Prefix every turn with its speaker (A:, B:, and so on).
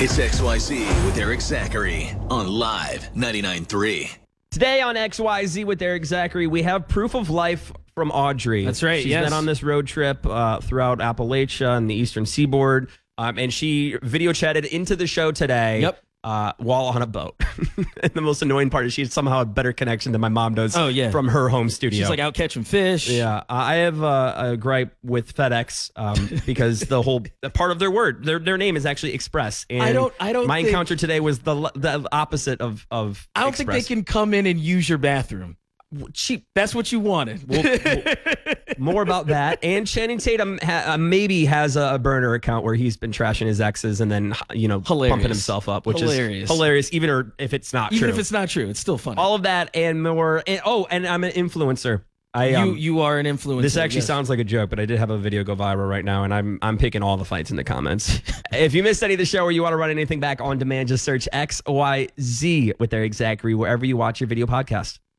A: It's XYZ with Eric Zachary on Live 99.3.
B: Today on XYZ with Eric Zachary, we have proof of life from Audrey.
C: That's right,
B: She's
C: yes.
B: been on this road trip throughout Appalachia and the Eastern Seaboard, and she video chatted into the show today.
C: Yep.
B: While on a boat. And the most annoying part is she somehow had better connection than my mom does from her home studio.
C: She's like out catching fish.
B: Yeah, I have a gripe with FedEx because the part of their word, their name is actually Express. And
C: I don't
B: my
C: think-
B: encounter today was the opposite of
C: I don't think they can come in and use your bathroom. That's what you wanted.
B: More about that. And Channing Tatum maybe has a burner account where he's been trashing his exes and then, pumping himself up, which is hilarious, even if it's not true.
C: Even if it's not true, it's still funny.
B: All of that and more. And I'm an influencer.
C: You are an influencer.
B: This actually sounds like a joke, but I did have a video go viral right now, and I'm picking all the fights in the comments. If you missed any of the show or you want to run anything back on demand, just search XYZ with Eric Zachary wherever you watch your video podcast.